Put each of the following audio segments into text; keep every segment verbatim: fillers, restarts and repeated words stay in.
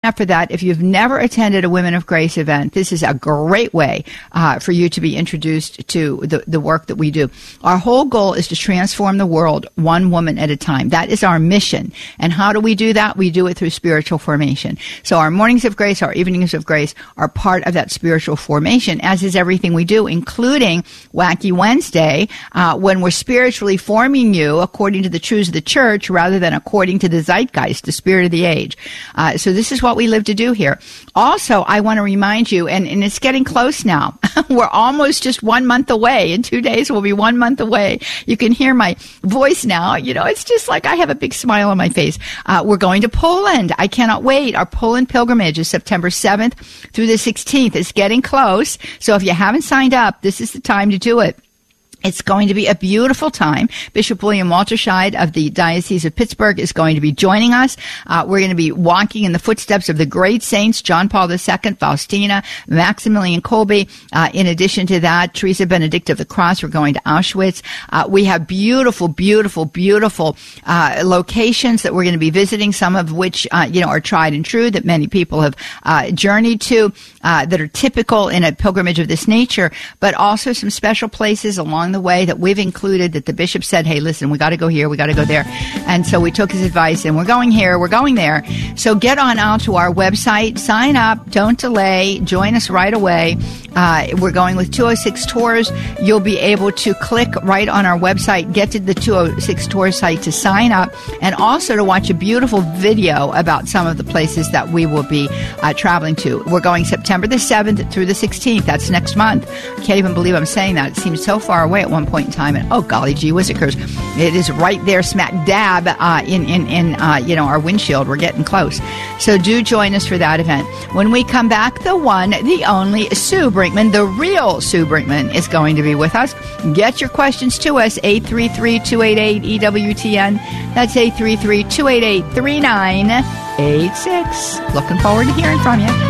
up for that. If you've never attended a Women of Grace event, this is a great way uh, for you to be introduced to the, the work that we do. Our whole goal is to transform the world one woman at a time. That is our mission. And how do we do that? We do it through spiritual formation. So our mornings of grace, our evenings of grace are part of that spiritual formation, as is everything we do, including Wacky Wednesday, uh, when we're spiritually forming you according to the truths of the church rather than according to the zeitgeist, the spirit of the age. Uh, so this is what we live to do here. Also, I want to remind you, and, and it's getting close now. We're almost just one month away. In two days, we'll be one month away. You can hear my voice now. You know, it's just like I have a big smile on my face. Uh, we're going to Poland. I cannot wait. Our Poland pilgrimage is September seventh through the sixteenth. It's getting close. So if you haven't signed up, this is the time to do it. It's going to be a beautiful time. Bishop William Walterscheid of the Diocese of Pittsburgh is going to be joining us. Uh, we're going to be walking in the footsteps of the great saints, John Paul the Second, Faustina, Maximilian Kolbe. Uh, in addition to that, Teresa Benedict of the Cross. We're going to Auschwitz. Uh, we have beautiful, beautiful, beautiful uh, locations that we're going to be visiting, some of which, uh, you know, are tried and true that many people have uh, journeyed to, uh, that are typical in a pilgrimage of this nature, but also some special places along the way that we've included that the bishop said, hey, listen, we got to go here, we got to go there. And so we took his advice and we're going here, we're going there. So get on out to our website, sign up, don't delay, join us right away. Uh, we're going with two oh six Tours. You'll be able to click right on our website, get to the two oh six Tours site to sign up, and also to watch a beautiful video about some of the places that we will be uh, traveling to. We're going September the seventh through the sixteenth. That's next month. Can't even believe I'm saying that. It seems so far away at one point in time, and oh golly gee whizzikers, it is right there smack dab uh, in in in uh, you know, our windshield. We're getting close, so do join us for that event. When we come back, the one, the only Sue Brinkman, the real Sue Brinkman, is going to be with us. Get your questions to us, eight three three, two eight eight, E W T N. That's eight three three, two eight eight, three nine eight six. Looking forward to hearing from you.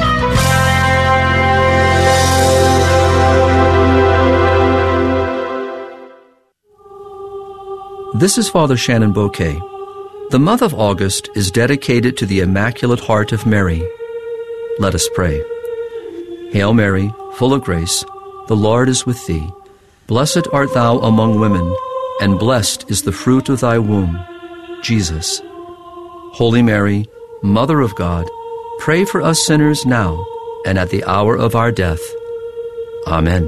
This is Father Shannon Bouquet. The month of August is dedicated to the Immaculate Heart of Mary. Let us pray. Hail Mary, full of grace, the Lord is with thee. Blessed art thou among women, and blessed is the fruit of thy womb, Jesus. Holy Mary, Mother of God, pray for us sinners now and at the hour of our death. Amen.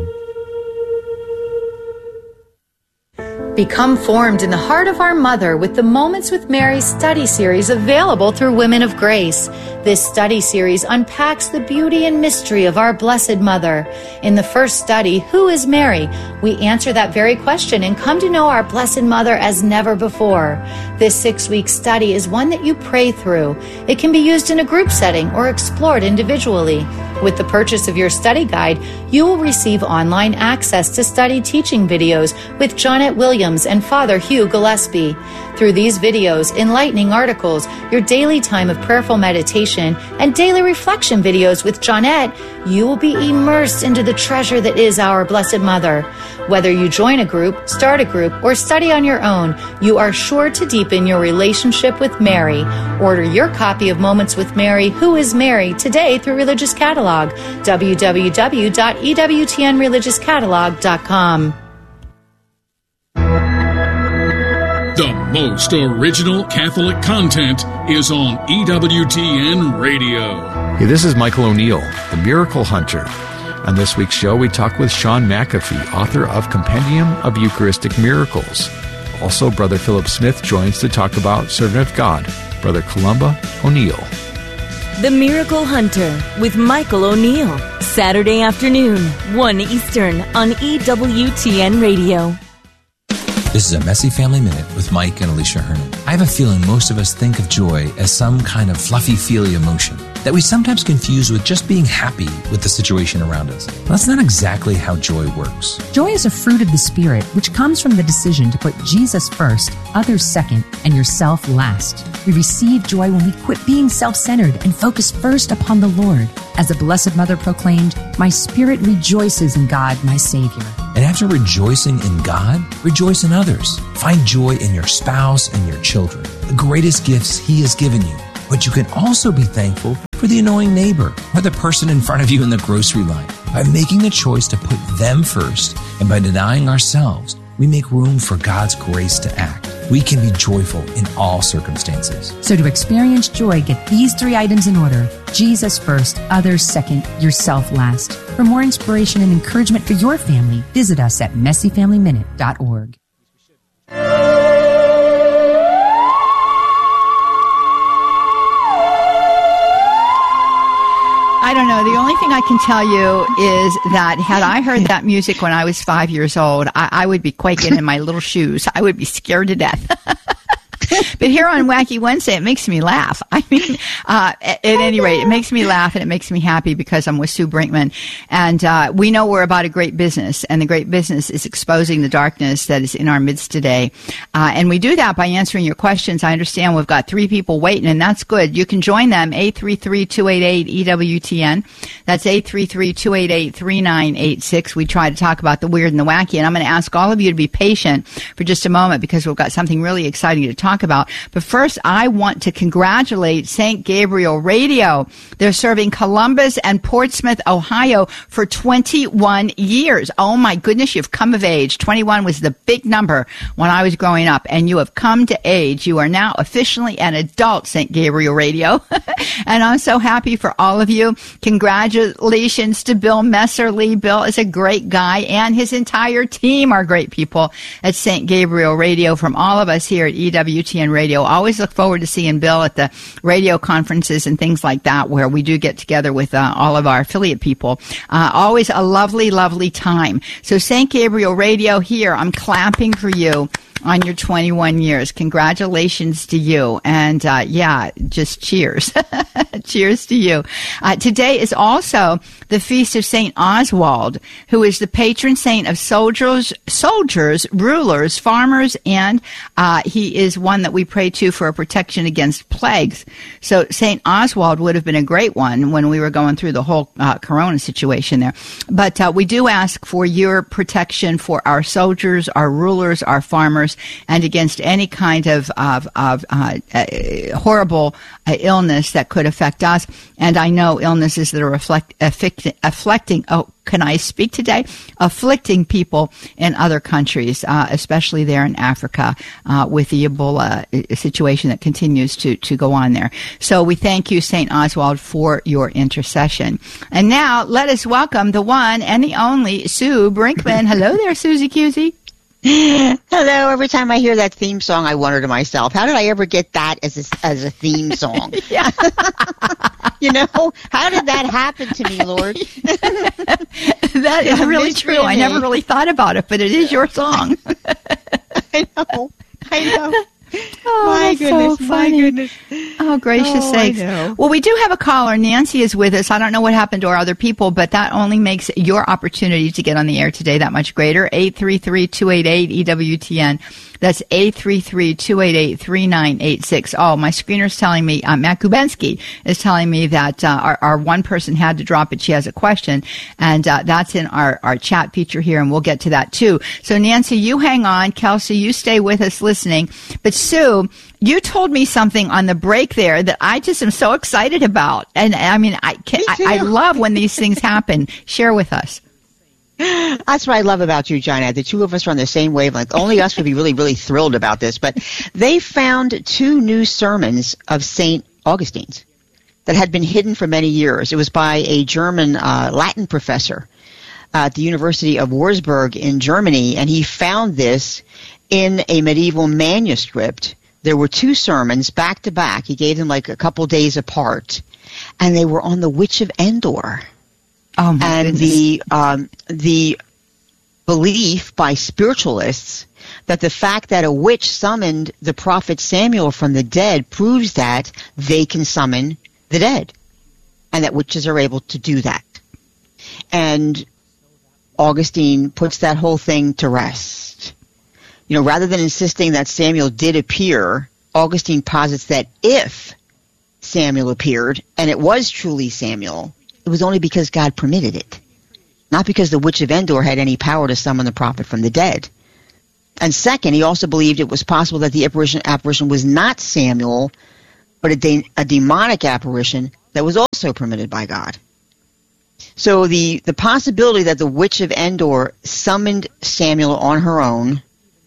Become formed in the heart of our Mother with the Moments with Mary study series available through Women of Grace. This study series unpacks the beauty and mystery of our Blessed Mother. In the first study, Who is Mary? We answer that very question and come to know our Blessed Mother as never before. This six-week study is one that you pray through. It can be used in a group setting or explored individually. With the purchase of your study guide, you will receive online access to study teaching videos with Jonette Williams and Father Hugh Gillespie. Through these videos, enlightening articles, your daily time of prayerful meditation, and daily reflection videos with Jonette, you will be immersed into the treasure that is our Blessed Mother. Whether you join a group, start a group, or study on your own, you are sure to deepen your relationship with Mary. Order your copy of Moments with Mary, Who is Mary, today through Religious Catalog, w w w dot e w t n religious catalog dot com. The most original Catholic content is on E W T N Radio. Hey, this is Michael O'Neill, the Miracle Hunter. On this week's show, we talk with Sean McAfee, author of Compendium of Eucharistic Miracles. Also, Brother Philip Smith joins to talk about Servant of God, Brother Columba O'Neill. The Miracle Hunter with Michael O'Neill. Saturday afternoon, one Eastern on E W T N Radio. This is a Messy Family Minute with Mike and Alicia Hernon. I have a feeling most of us think of joy as some kind of fluffy-feely emotion that we sometimes confuse with just being happy with the situation around us. But that's not exactly how joy works. Joy is a fruit of the Spirit, which comes from the decision to put Jesus first, others second, and yourself last. We receive joy when we quit being self-centered and focus first upon the Lord. As the Blessed Mother proclaimed, "My spirit rejoices in God, my Savior." And after rejoicing in God, rejoice in others. Find joy in your spouse and your children, the greatest gifts He has given you. But you can also be thankful for the annoying neighbor or the person in front of you in the grocery line. By making a choice to put them first and by denying ourselves, we make room for God's grace to act. We can be joyful in all circumstances. So to experience joy, get these three items in order. Jesus first, others second, yourself last. For more inspiration and encouragement for your family, visit us at messy family minute dot org. I don't know. The only thing I can tell you is that had I heard that music when I was five years old, I, I would be quaking in my little shoes. I would be scared to death. But here on Wacky Wednesday, it makes me laugh. I mean, uh, at, at any rate, it makes me laugh and it makes me happy because I'm with Sue Brinkman. And uh, we know we're about a great business, and the great business is exposing the darkness that is in our midst today. Uh, and we do that by answering your questions. I understand we've got three people waiting, and that's good. You can join them, eight three three, two eight eight, E W T N. That's eight three three, two eight eight, three nine eight six. We try to talk about the weird and the wacky, and I'm going to ask all of you to be patient for just a moment because we've got something really exciting to talk about. But first, I want to congratulate Saint Gabriel Radio. They're serving Columbus and Portsmouth, Ohio for twenty-one years. Oh my goodness, you've come of age. twenty-one was the big number when I was growing up, and you have come to age. You are now officially an adult, Saint Gabriel Radio. And I'm so happy for all of you. Congratulations to Bill Messerly. Bill is a great guy, and his entire team are great people at Saint Gabriel Radio. From all of us here at E W T N Radio, always look forward to seeing Bill at the radio conferences and things like that where we do get together with uh, all of our affiliate people. Uh, always a lovely, lovely time. So Saint Gabriel Radio here, I'm clapping for you on your twenty-one years. Congratulations to you. And, uh, yeah, just cheers. Cheers to you. Uh, today is also the feast of Saint Oswald, who is the patron saint of soldiers, soldiers, rulers, farmers, and, uh, he is one that we pray to for a protection against plagues. So Saint Oswald would have been a great one when we were going through the whole, uh, corona situation there. But, uh, we do ask for your protection for our soldiers, our rulers, our farmers, and against any kind of of, of uh, uh, horrible uh, illness that could affect us. And I know illnesses that are afflict, afflict, afflicting. Oh, can I speak today? Afflicting people in other countries, uh, especially there in Africa, uh, with the Ebola situation that continues to to go on there. So we thank you, Saint Oswald, for your intercession. And now let us welcome the one and the only Sue Brinkman. Hello there, Susie Cusey. Hello. Every time I hear that theme song, I wonder to myself, how did I ever get that as a, as a theme song? Yeah. You know, how did that happen to me, Lord? That is really true. I never really thought about it, but it is your song. I know. I know. Oh, my goodness, so my goodness. Oh, gracious oh, sakes. Well, we do have a caller. Nancy is with us. I don't know what happened to our other people, but that only makes your opportunity to get on the air today that much greater. eight three three, two eight eight, E W T N. That's eight three three, two eight eight, three nine eight six. Oh, my screener's telling me, uh, Matt Kubensky is telling me that uh, our, our one person had to drop it. She has a question, and uh, that's in our, our chat feature here, and we'll get to that too. So, Nancy, you hang on. Kelsey, you stay with us listening. But, Sue, you told me something on the break there that I just am so excited about. And, I mean, I, can, I, I love when these things happen. Share with us. That's what I love about you, Johnette. The two of us are on the same wavelength. Only us would be really, really thrilled about this. But they found two new sermons of Saint Augustine's that had been hidden for many years. It was by a German uh, Latin professor at the University of Wurzburg in Germany, and he found this in a medieval manuscript. There were two sermons back to back. He gave them like a couple days apart, and they were on the Witch of Endor. Oh my and goodness. the um, the belief by spiritualists that the fact that a witch summoned the prophet Samuel from the dead proves that they can summon the dead, and that witches are able to do that. And Augustine puts that whole thing to rest. You know, rather than insisting that Samuel did appear, Augustine posits that if Samuel appeared, and it was truly Samuel, it was only because God permitted it, not because the Witch of Endor had any power to summon the prophet from the dead. And second, he also believed it was possible that the apparition, apparition was not Samuel, but a, de- a demonic apparition that was also permitted by God. So the, the possibility that the witch of Endor summoned Samuel on her own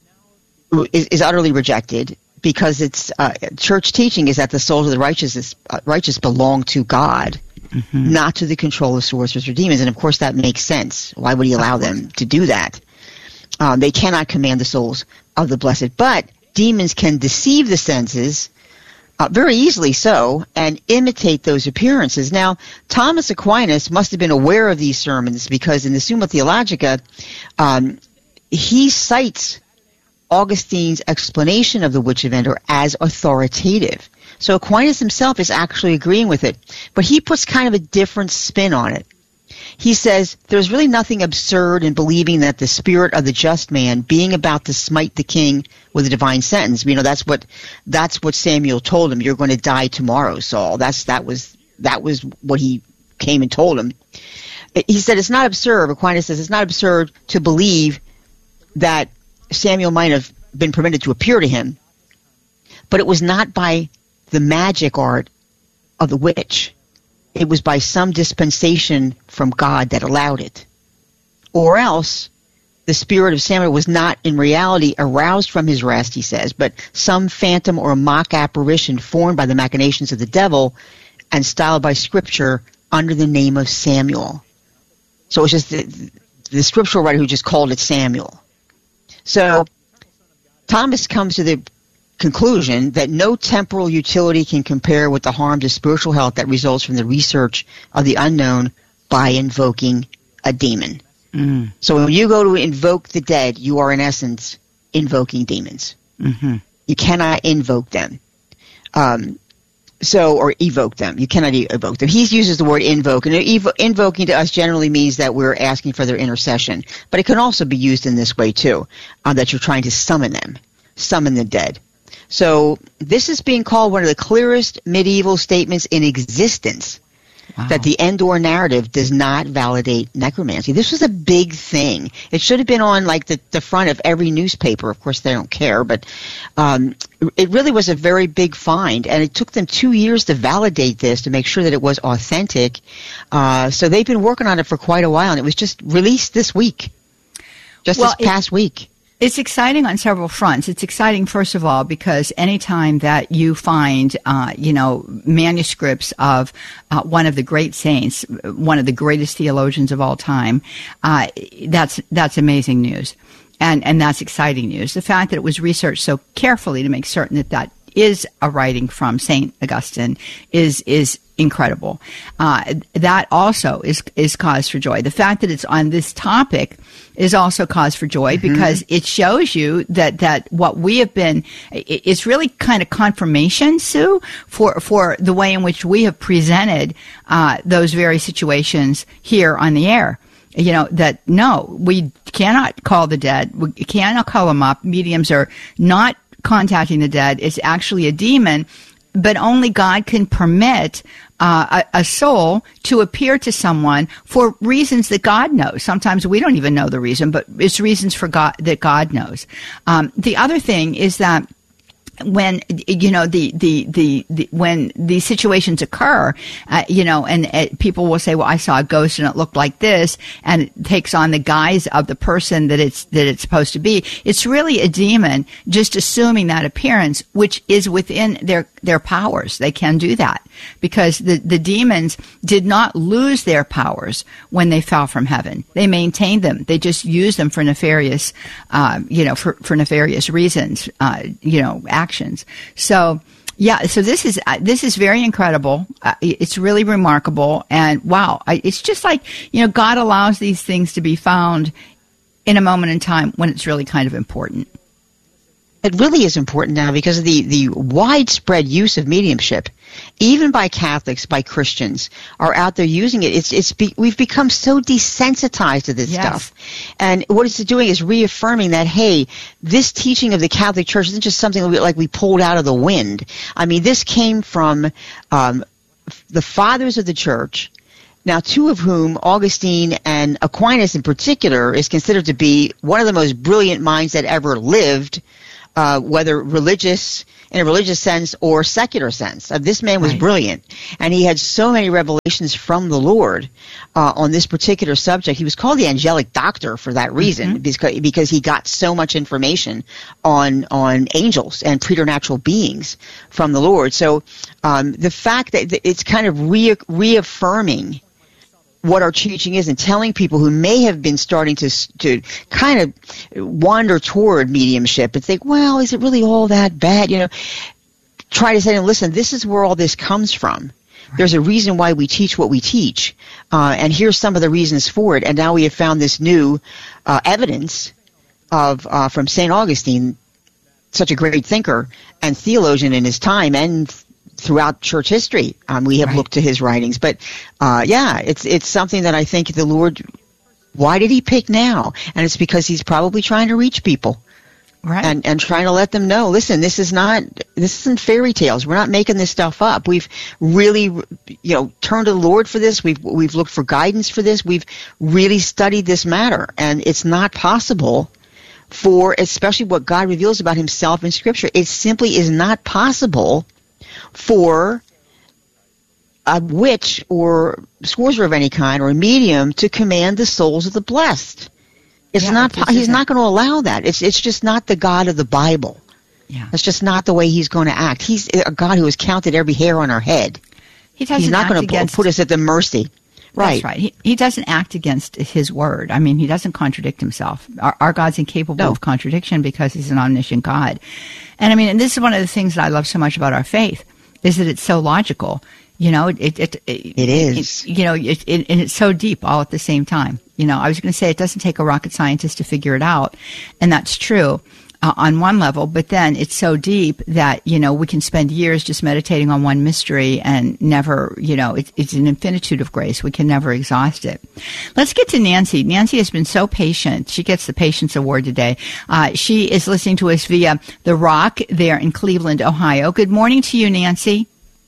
is, is utterly rejected, because it's uh, church teaching is that the souls of the righteous, uh, righteous belong to God, mm-hmm. not to the control of sorcerers or demons. And of course that makes sense. Why would he allow them to do that? Um, they cannot command the souls of the blessed. But demons can deceive the senses, Uh, very easily so, and imitate those appearances. Now, Thomas Aquinas must have been aware of these sermons, because in the Summa Theologica, um, he cites Augustine's explanation of the Witch of Endor as authoritative. So Aquinas himself is actually agreeing with it, but he puts kind of a different spin on it. He says there's really nothing absurd in believing that the spirit of the just man being about to smite the king with a divine sentence. You know, that's what that's what Samuel told him. You're going to die tomorrow, Saul. That's that was that was what he came and told him. He said it's not absurd. Aquinas says it's not absurd to believe that Samuel might have been permitted to appear to him, but it was not by the magic art of the witch. It was by some dispensation from God that allowed it. Or else, the spirit of Samuel was not in reality aroused from his rest, he says, but some phantom or mock apparition formed by the machinations of the devil and styled by Scripture under the name of Samuel. So it's just the, the scriptural writer who just called it Samuel. So Thomas comes to the conclusion that no temporal utility can compare with the harm to spiritual health that results from the research of the unknown by invoking a demon. Mm. So when you go to invoke the dead, you are in essence invoking demons. Mm-hmm. You cannot invoke them. Um, so, or evoke them. You cannot evoke them. He uses the word invoke, and evo- invoking to us generally means that we're asking for their intercession. But it can also be used in this way too, uh, that you're trying to summon them, summon the dead. So this is being called one of the clearest medieval statements in existence. Wow. That the Endor narrative does not validate necromancy. This was a big thing. It should have been on like the, the front of every newspaper. Of course, they don't care, but um, it really was a very big find, and it took them two years to validate this, to make sure that it was authentic. Uh, so they've been working on it for quite a while, and it was just released this week, just well, this past it- week. It's exciting on several fronts. It's exciting, first of all, because anytime that you find, uh, you know, manuscripts of uh, one of the great saints, one of the greatest theologians of all time, uh, that's that's amazing news, and and that's exciting news. The fact that it was researched so carefully to make certain that that is a writing from Saint Augustine is is incredible. Uh, that also is is cause for joy. The fact that it's on this topic is also cause for joy, mm-hmm. because it shows you that, that what we have been, it's really kind of confirmation, Sue, for, for the way in which we have presented uh, those very situations here on the air. You know, that no, we cannot call the dead. We cannot call them up. Mediums are not contacting the dead. It's actually a demon, but only God can permit uh, a, a soul to appear to someone for reasons that God knows. Sometimes we don't even know the reason, but it's reasons for God that God knows. Um, the other thing is that when, you know, the, the, the, the when these situations occur, uh, you know, and uh, people will say, well, I saw a ghost and it looked like this, and it takes on the guise of the person that it's, that it's supposed to be. It's really a demon just assuming that appearance, which is within their, their powers. They can do that because the, the demons did not lose their powers when they fell from heaven. They maintained them. They just used them for nefarious, uh, you know, for, for nefarious reasons, uh, you know, actions. So, yeah, so this is uh, this is very incredible. Uh, it's really remarkable, and wow, I, it's just like, you know, God allows these things to be found in a moment in time when it's really kind of important. It really is important now because of the, the widespread use of mediumship, even by Catholics, by Christians, are out there using it. It's it's be, we've become so desensitized to this yes. stuff, and what it's doing is reaffirming that, hey, this teaching of the Catholic Church isn't just something like we pulled out of the wind. I mean, this came from um, the fathers of the Church. Now, two of whom, Augustine and Aquinas in particular, is considered to be one of the most brilliant minds that ever lived. Uh, whether religious in a religious sense or secular sense. Uh, this man was Right. brilliant, and he had so many revelations from the Lord uh, on this particular subject. He was called the angelic doctor for that reason, Mm-hmm. because because he got so much information on on angels and preternatural beings from the Lord. So um, the fact that th- it's kind of re- reaffirming what our teaching is and telling people who may have been starting to to kind of wander toward mediumship and think, well, is it really all that bad? You know, try to say to them, listen, this is where all this comes from. There's a reason why we teach what we teach, uh, and here's some of the reasons for it. And now we have found this new uh, evidence of uh, from Saint Augustine, such a great thinker and theologian in his time and throughout church history. Um, we have Right. looked to his writings. But, uh, yeah, it's it's something that I think the Lord, why did he pick now? And it's because he's probably trying to reach people. Right. And, and trying to let them know, listen, this is not, this isn't fairy tales. We're not making this stuff up. We've really, you know, turned to the Lord for this. We've, we've looked for guidance for this. We've really studied this matter. And it's not possible for, especially what God reveals about himself in Scripture, it simply is not possible for a witch or sorcerer of any kind or a medium to command the souls of the blessed. It's Yeah, not. it just He's isn't. not going to allow that. It's it's just not the God of the Bible. Yeah. That's just not the way he's going to act. He's a God who has counted every hair on our head. He doesn't He's not act going to against, put us at the mercy. Right. That's right. He, he doesn't act against his word. I mean, he doesn't contradict himself. Our, our God's incapable No. of contradiction because he's an omniscient God. And I mean, and this is one of the things that I love so much about our faith is that it's so logical. You know, it it it, it, It is. It, you know, it, it, and it's so deep all at the same time. You know, I was going to say it doesn't take a rocket scientist to figure it out, and that's true uh, on one level. But then it's so deep that you know we can spend years just meditating on one mystery and never, you know, it, it's an infinitude of grace. We can never exhaust it. Let's get to Nancy. Nancy has been so patient. She gets the Patience Award today. Uh, she is listening to us via The Rock there in Cleveland, Ohio. Good morning to you, Nancy.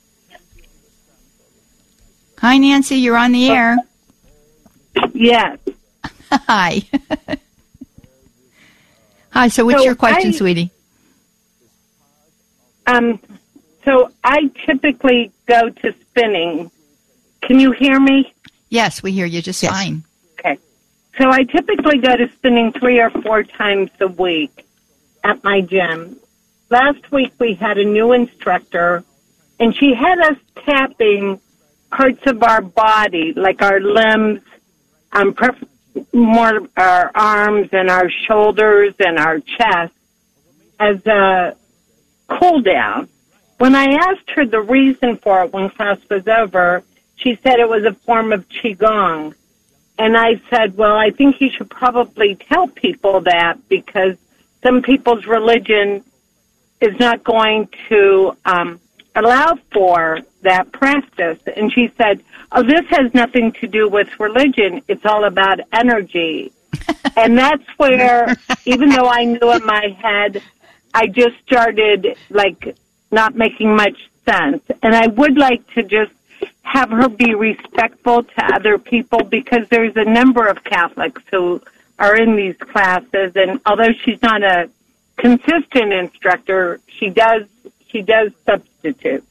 Hi, Nancy. You're on the air. Yes. Hi. Hi. So, what's So your question, I- sweetie? Um, so I typically go to spinning. Can you hear me? Yes, we hear you just Yes. fine. Okay. So I typically go to spinning three or four times a week at my gym. Last week we had a new instructor, and she had us tapping parts of our body, like our limbs, um, pref- more our arms and our shoulders and our chest, as a cool down. When I asked her the reason for it when class was over, she said it was a form of Qigong. And I said, well, I think you should probably tell people that because some people's religion is not going to um, allow for that practice. And she said, oh, this has nothing to do with religion. It's all about energy. And that's where, even though I knew in my head, I just started, like, not making much sense. And I would like to just have her be respectful to other people because there's a number of Catholics who are in these classes. And although she's not a consistent instructor, she does she does substitute.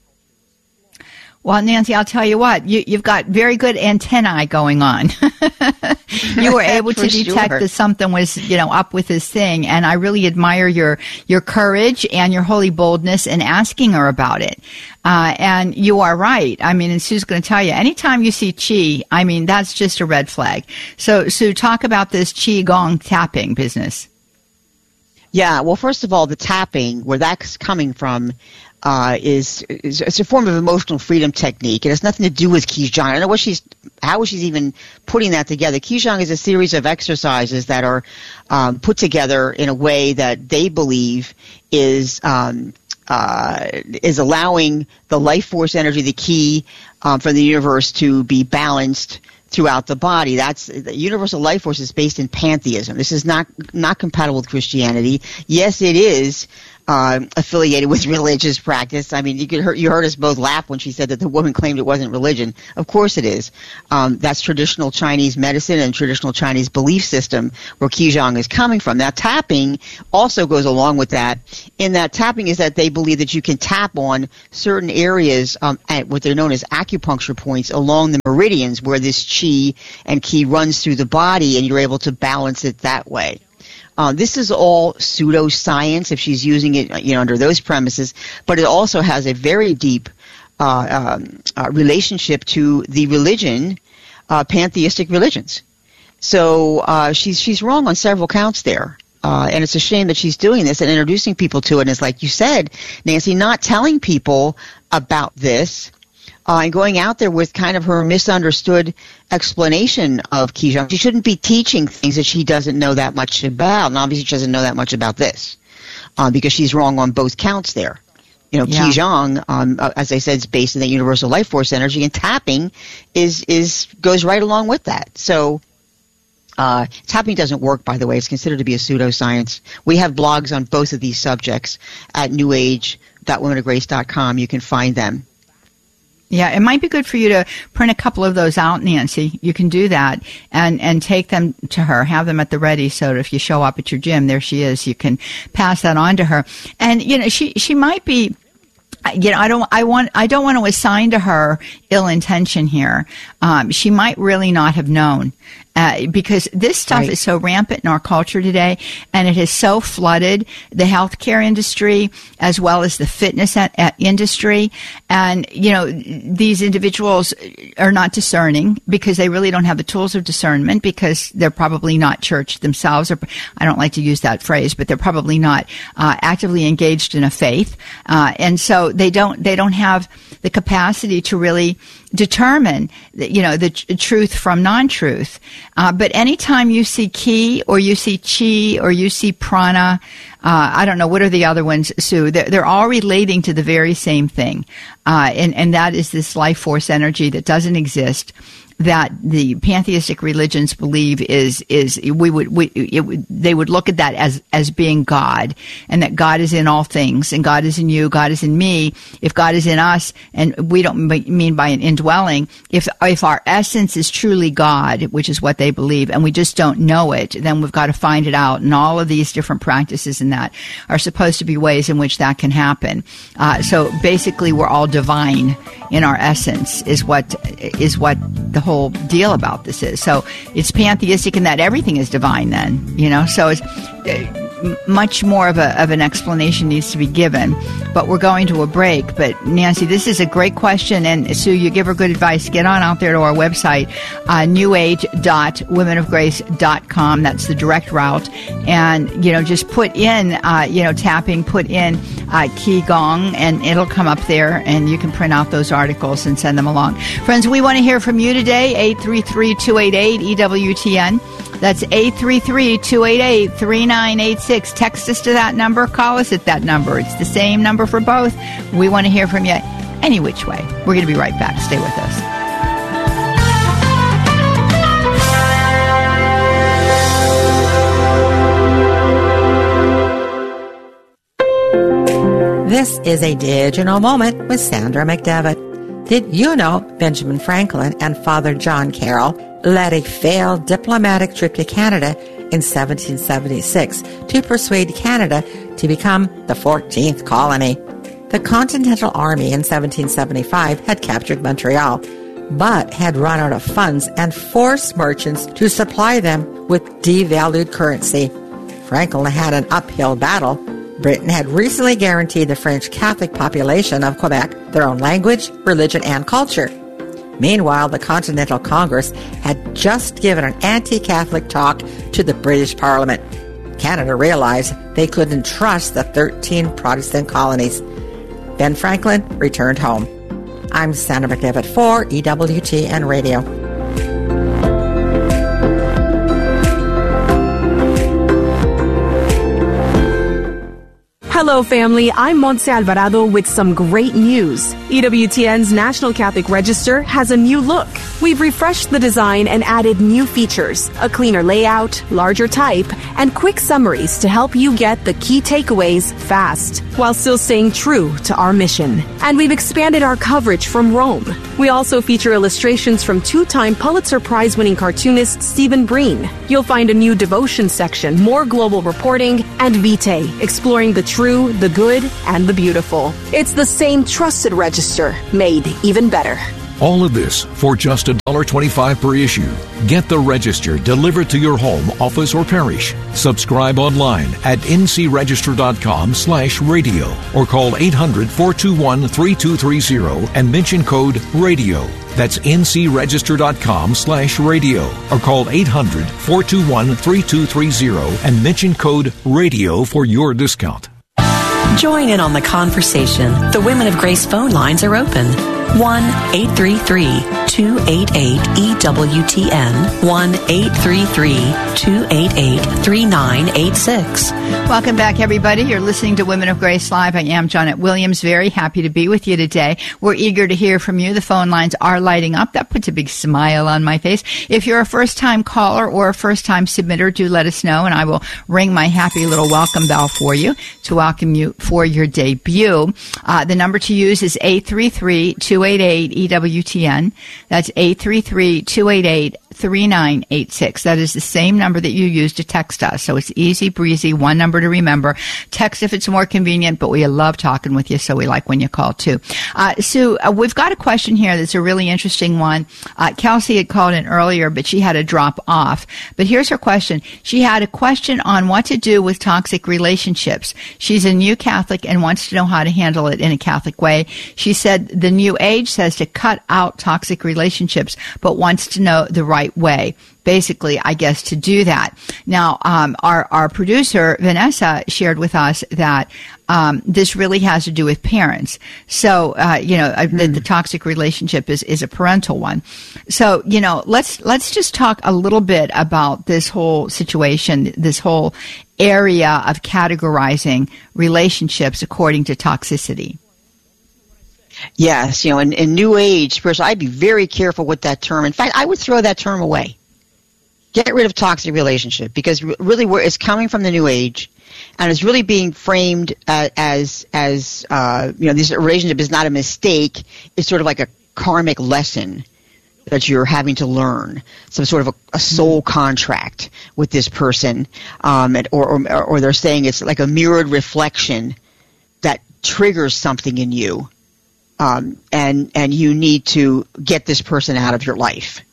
Well, Nancy, I'll tell you what, you, you've got very good antennae going on. You were able to For detect sure. that something was, you know, up with this thing. And I really admire your, your courage and your holy boldness in asking her about it. Uh, and you are right. I mean, and Sue's going to tell you, anytime you see Qi, I mean, that's just a red flag. So, Sue, talk about this Qi Gong tapping business. Yeah, well, first of all, the tapping, where that's coming from, uh, is, is it's a form of emotional freedom technique. It has nothing to do with Qigong. I don't know what she's, how she's even putting that together. Qigong is a series of exercises that are um, put together in a way that they believe is um, uh, is allowing the life force energy, the Qi, um, from the universe to be balanced throughout the body. That's the universal life force is based in pantheism. This is not not compatible with Christianity. Yes, it is uh, affiliated with religious practice. I mean, you could hear, you heard us both laugh when she said that the woman claimed it wasn't religion. Of course it is. Um, that's traditional Chinese medicine and traditional Chinese belief system where Qigong is coming from. Now, tapping also goes along with that. In that tapping is that they believe that you can tap on certain areas um, at what they're known as acupuncture points along the meridians where this qi and qi runs through the body, and you're able to balance it that way. Uh, this is all pseudoscience if she's using it, you know, under those premises, but it also has a very deep uh, um, uh, relationship to the religion, uh, pantheistic religions. So uh, she's she's wrong on several counts there. Uh, and it's a shame that she's doing this and introducing people to it. And it's like you said, Nancy, not telling people about this uh, and going out there with kind of her misunderstood explanation of Qigong. She shouldn't be teaching things that she doesn't know that much about. And obviously she doesn't know that much about this uh, because she's wrong on both counts there. You know, yeah. Qigong, um, uh, as I said, is based in that universal life force energy, and tapping is is goes right along with that. So Uh, tapping doesn't work, by the way. It's considered to be a pseudoscience. We have blogs on both of these subjects at new age dot women of grace dot com. You can find them. Yeah, it might be good for you to print a couple of those out, Nancy. You can do that and, and take them to her. Have them at the ready so that if you show up at your gym, there she is. You can pass that on to her. And, you know, she, she might be, you know, I don't, I want, I don't want to assign to her ill intention here. Um, she might really not have known. Uh, because this stuff right. is so rampant in our culture today, and it has so flooded the healthcare industry as well as the fitness at, at industry. And, you know, these individuals are not discerning because they really don't have the tools of discernment because they're probably not church themselves. Or I don't like to use that phrase, but they're probably not uh, actively engaged in a faith. Uh, and so they don't, they don't have the capacity to really determine, the, you know, the t- truth from non-truth. Uh, but anytime you see ki or you see chi or you see prana, uh, I don't know, what are the other ones, Sue? They're, they're all relating to the very same thing. Uh, and, and that is this life force energy that doesn't exist, that the pantheistic religions believe is, is we would, we, it would, they would look at that as, as being God, and that God is in all things, and God is in you, God is in me. If God is in us, and we don't mean by an indwelling, if, if our essence is truly God, which is what they believe, and we just don't know it, then we've got to find it out. And all of these different practices in that are supposed to be ways in which that can happen. Uh, so basically we're all divine in our essence is what, is what the whole whole deal about this is. So it's pantheistic in that everything is divine then, you know, so it's uh, much more of a of an explanation needs to be given. But we're going to a break. But Nancy, this is a great question, and Sue, you give her good advice. Get on out there to our website, uh, new age dot women of grace dot com. That's the direct route. And, you know, just put in, uh, you know, tapping, put in uh, Qigong, and it'll come up there, and you can print out those articles and send them along. Friends, we want to hear from you today, eight three three, two eight eight, E W T N. That's eight three three, two eight eight, three nine eight six. Text us to that number. Call us at that number. It's the same number for both. We want to hear from you any which way. We're going to be right back. Stay with us. This is a digital moment with Sandra McDevitt. Did you know Benjamin Franklin and Father John Carroll led a failed diplomatic trip to Canada in seventeen seventy-six to persuade Canada to become the fourteenth colony? The Continental Army in seventeen seventy-five had captured Montreal, but had run out of funds and forced merchants to supply them with devalued currency. Franklin had an uphill battle. Britain had recently guaranteed the French Catholic population of Quebec their own language, religion, and culture. Meanwhile, the Continental Congress had just given an anti-Catholic talk to the British Parliament. Canada realized they couldn't trust the thirteen Protestant colonies. Ben Franklin returned home. I'm Sandra McDevitt for E W T N Radio. Hello, family. I'm Montse Alvarado with some great news. E W T N's National Catholic Register has a new look. We've refreshed the design and added new features, a cleaner layout, larger type, and quick summaries to help you get the key takeaways fast, while still staying true to our mission. And we've expanded our coverage from Rome. We also feature illustrations from two-time Pulitzer Prize-winning cartoonist Stephen Breen. You'll find a new devotion section, more global reporting, and Vitae, exploring the true, the good, and the beautiful. It's the same trusted register, made even better. All of this for just one dollar twenty-five per issue. Get the Register delivered to your home, office, or parish. Subscribe online at ncregister.com slash radio or call eight hundred, four two one, three two three zero and mention code RADIO. That's ncregister.com slash radio or call eight hundred, four two one, three two three zero and mention code RADIO for your discount. Join in on the conversation. The Women of Grace phone lines are open. one eight three three, two eight eight, E W T N. one eight three three, two eight eight, three nine eight six. Welcome back, everybody. You're listening to Women of Grace Live. I am Janet Williams. Very happy to be with you today. We're eager to hear from you. The phone lines are lighting up. That puts a big smile on my face. If you're a first-time caller or a first-time submitter, do let us know, and I will ring my happy little welcome bell for you to welcome you for your debut. Uh, the number to use is eight three three, two eight eight, E W T N. That's eight three three, two eight eight, three nine eight six. That is the same number that you use to text us. So it's easy breezy, one number to remember. Text if it's more convenient, but we love talking with you, so we like when you call too. Uh, Sue, uh, we've got a question here that's a really interesting one. Uh, Kelsey had called in earlier, but she had to drop off. But here's her question. She had a question on what to do with toxic relationships. She's a new Catholic and wants to know how to handle it in a Catholic way. She said the New Age says to cut out toxic relationships, but wants to know the right way. Basically, I guess, to do that. Now, um, our, our producer, Vanessa, shared with us that um, this really has to do with parents. So, uh, you know, mm. the, the toxic relationship is, is a parental one. So, you know, let's let's just talk a little bit about this whole situation, this whole area of categorizing relationships according to toxicity. Yes, you know, in, in New Age, spiritual, I'd be very careful with that term. In fact, I would throw that term away. Get rid of toxic relationship, because really where it's coming from the New Age, and it's really being framed as, as, as uh, you know, this relationship is not a mistake. It's sort of like a karmic lesson that you're having to learn, some sort of a, a soul contract with this person, um, and, or, or, or they're saying it's like a mirrored reflection that triggers something in you. Um, and, and you need to get this person out of your life.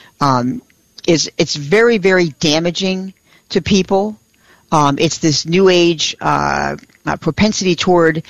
Um, it's, it's very, very damaging to people. Um, it's this New Age, uh, uh, propensity toward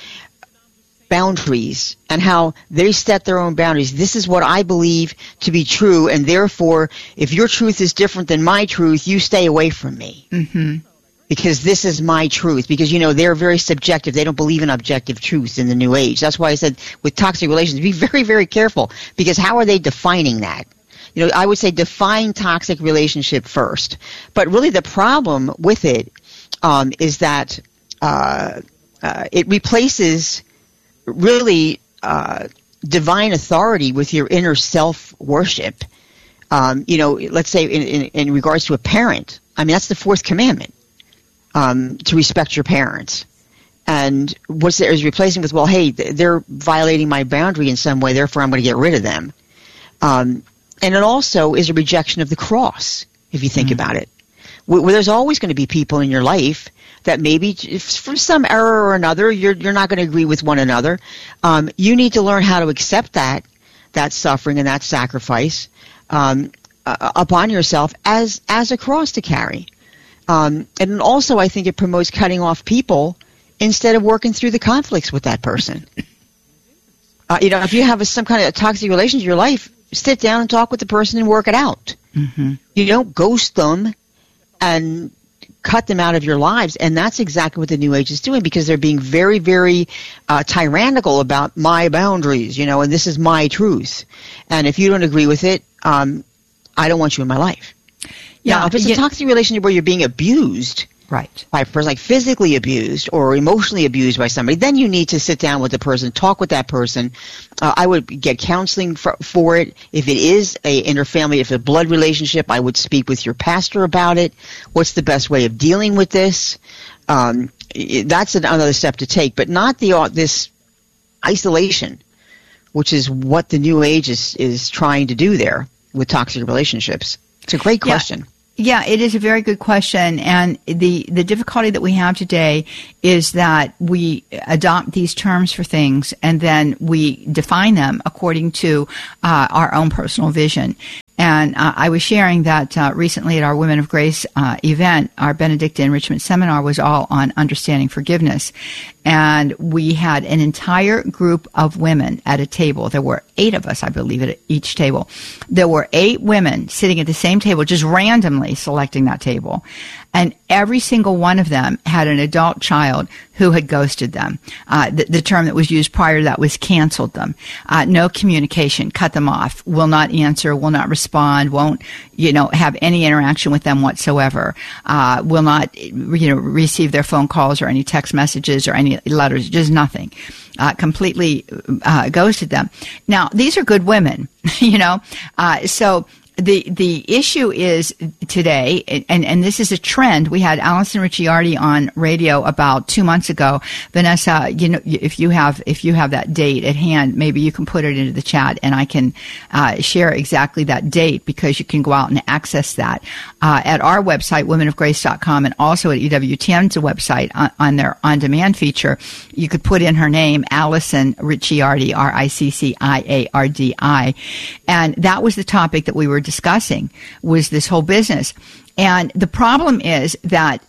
boundaries and how they set their own boundaries. This is what I believe to be true, and therefore, if your truth is different than my truth, you stay away from me. Mm-hmm. Because this is my truth. Because, you know, they're very subjective. They don't believe in objective truth in the New Age. That's why I said with toxic relations, be very, very careful. Because how are they defining that? You know, I would say define toxic relationship first. But really the problem with it um, is that uh, uh, it replaces really uh, divine authority with your inner self-worship. Um, you know, let's say in, in, in regards to a parent. I mean, that's the fourth commandment. Um, to respect your parents. And what's there is replacing with, well, hey, they're violating my boundary in some way, therefore I'm going to get rid of them. Um, and it also is a rejection of the cross, if you think mm-hmm. about it. Where, where there's always going to be people in your life that maybe, if from some error or another, you're you're not going to agree with one another. Um, you need to learn how to accept that, that suffering and that sacrifice um, uh, upon yourself as as a cross to carry. Um, and also, I think it promotes cutting off people instead of working through the conflicts with that person. Uh, you know, if you have a, some kind of a toxic relationship in your life, sit down and talk with the person and work it out. Mm-hmm. You don't ghost them and cut them out of your lives. And that's exactly what the New Age is doing, because they're being very, very uh, tyrannical about my boundaries, you know, and this is my truth. And if you don't agree with it, um, I don't want you in my life. Yeah, now, if it's yeah. a toxic relationship where you're being abused, Right. By a person like physically abused or emotionally abused by somebody, then you need to sit down with the person, talk with that person. Uh, I would get counseling for, for it. If it is a interfamily, if it's a blood relationship, I would speak with your pastor about it. What's the best way of dealing with this? Um, that's another step to take, but not the uh, this isolation, which is what the New Age is, is trying to do there with toxic relationships. It's a great question. Yeah. Yeah, it is a very good question. And the, the difficulty that we have today is that we adopt these terms for things and then we define them according to uh, our own personal vision. And uh, I was sharing that uh, recently at our Women of Grace uh, event, our Benedictine Enrichment Seminar was all on understanding forgiveness. And we had an entire group of women at a table. There were eight of us, I believe, at each table. There were eight women sitting at the same table, just randomly selecting that table. And every single one of them had an adult child who had ghosted them. Uh, the, the term that was used prior to that was canceled them. Uh, no communication, cut them off, will not answer, will not respond, won't, you know, have any interaction with them whatsoever, uh, will not, you know, receive their phone calls or any text messages or any letters, just nothing. Uh, completely uh, ghosted them. Now, these are good women, you know, uh, so The the issue is today, and, and this is a trend. We had Allison Ricciardi on radio about two months ago. Vanessa, you know, if you have if you have that date at hand, maybe you can put it into the chat, and I can uh, share exactly that date because you can go out and access that uh, at our website, women of grace dot com, and also at E W T N's website on, on their on-demand feature. You could put in her name, Allison Ricciardi, R I C C I A R D I, and that was the topic that we were discussing, was this whole business. And the problem is that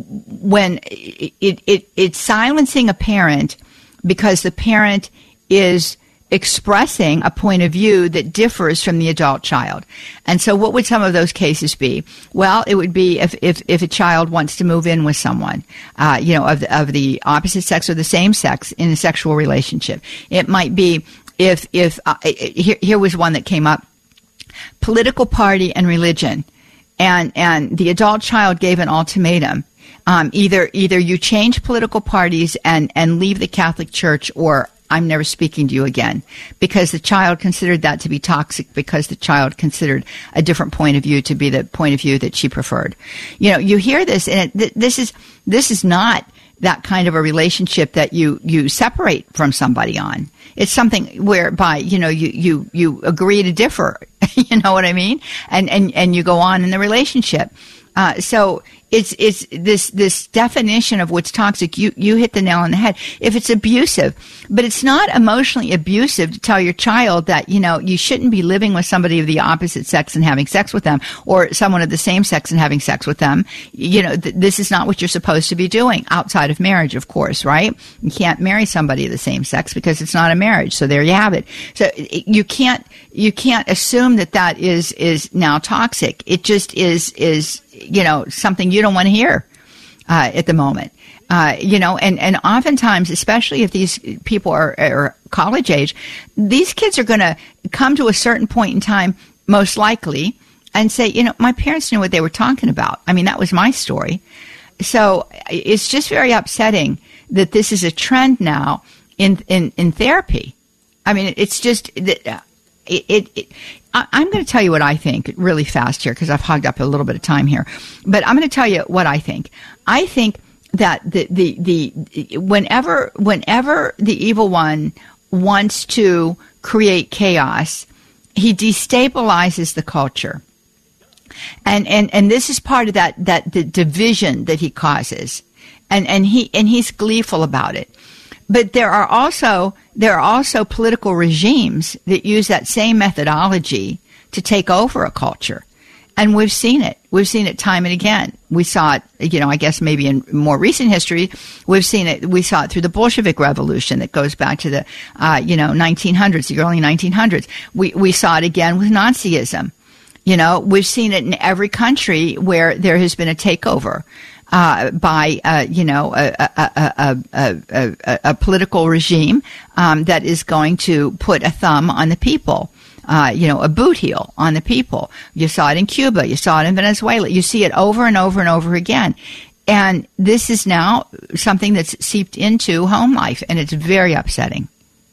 when it, it, it it's silencing a parent because the parent is expressing a point of view that differs from the adult child. And so what would some of those cases be? Well, it would be if, if, if a child wants to move in with someone, uh, you know, of the, of the opposite sex or the same sex in a sexual relationship. It might be if, if, uh, here, here was one that came up. Political party and religion, and and the adult child gave an ultimatum: um, either either you change political parties and and leave the Catholic Church, or I'm never speaking to you again. Because the child considered that to be toxic, because the child considered a different point of view to be the point of view that she preferred. You know, you hear this, and it, th- this is this is not that kind of a relationship that you you separate from somebody on. It's something whereby, you know, you, you, you agree to differ, you know what I mean? And, and, and you go on in the relationship. Uh, so it's, it's this, this definition of what's toxic. You, you hit the nail on the head. If it's abusive, but it's not emotionally abusive to tell your child that, you know, you shouldn't be living with somebody of the opposite sex and having sex with them, or someone of the same sex and having sex with them. You know, th- this is not what you're supposed to be doing outside of marriage, of course, right? You can't marry somebody of the same sex because it's not a marriage. So there you have it. So it, you can't, you can't assume that that is, is now toxic. It just is, is, you know, something you don't want to hear uh, at the moment. Uh, you know, and, and oftentimes, especially if these people are, are college age, these kids are going to come to a certain point in time, most likely, and say, you know, my parents knew what they were talking about. I mean, that was my story. So it's just very upsetting that this is a trend now in, in, in therapy. I mean, it's just, it, it, it I'm going to tell you what I think really fast here because I've hogged up a little bit of time here. But I'm going to tell you what I think. I think that the, the, the, whenever, whenever the evil one wants to create chaos, he destabilizes the culture. And, and, and this is part of that, that the division that he causes. And, and he, and he's gleeful about it. But there are also, there are also political regimes that use that same methodology to take over a culture. And we've seen it. We've seen it time and again. We saw it, you know, I guess maybe in more recent history, we've seen it, we saw it through the Bolshevik Revolution that goes back to the, uh, you know, nineteen hundreds, the early nineteen hundreds. We, we saw it again with Nazism. You know, we've seen it in every country where there has been a takeover. Uh, by, uh, you know, a, a, a, a, a, a political regime um, that is going to put a thumb on the people, uh, you know, a boot heel on the people. You saw it in Cuba. You saw it in Venezuela. You see it over and over and over again. And this is now something that's seeped into home life, and it's very upsetting.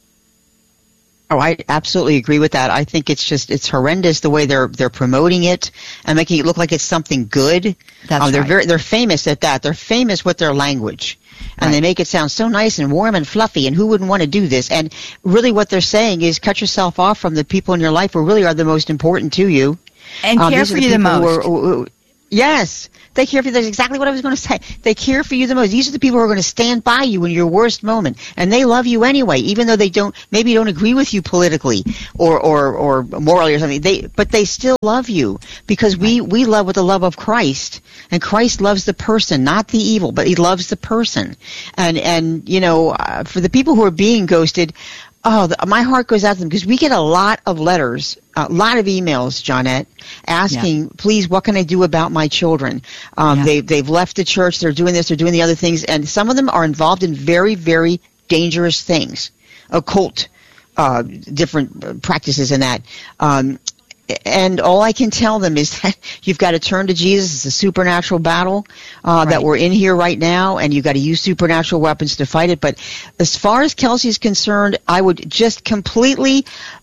Oh, I absolutely agree with that. I think it's just, it's horrendous the way they're they're promoting it and making it look like it's something good. That's um, they're right. very they're famous at that. They're famous with their language. And Right. they make it sound so nice and warm and fluffy, and who wouldn't want to do this? And really what they're saying is cut yourself off from the people in your life who really are the most important to you. And Um, care these are for you the people who most. are- who- who- yes. They care for you. That's exactly what I was going to say. They care for you the most. These are the people who are going to stand by you in your worst moment. And they love you anyway, even though they don't, maybe don't agree with you politically or, or, or morally or something. They, but they still love you because we, we love with the love of Christ. And Christ loves the person, not the evil, but he loves the person. And, and, you know, uh, for the people who are being ghosted, oh, the, my heart goes out to them because we get a lot of letters, a lot of emails, Johnette, asking, yeah. please, what can I do about my children? Um, yeah. they, they've left the church, they're doing this, they're doing the other things, and some of them are involved in very, very dangerous things, occult, uh, different practices in that. Um, and all I can tell them is that you've got to turn to Jesus. It's a supernatural battle uh, right. that we're in here right now, and you've got to use supernatural weapons to fight it. But as far as Kelsey's concerned, I would just completely